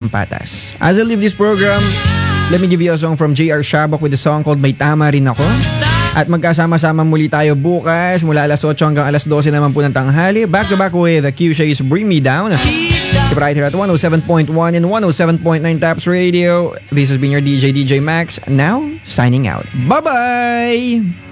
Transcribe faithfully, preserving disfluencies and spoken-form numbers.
patas. As I leave this program, let me give you a song from J R Shabak with a song called May Tama Rin Ako. At magkasama-sama muli tayo bukas mula alas otso hanggang alas dose naman po ng tanghali. Back to back with the Q-Shay's Bring Me Down. Keep right here at one oh seven point one and one oh seven point nine Taps Radio. This has been your D J, D J Max. Now, signing out. Bye-bye!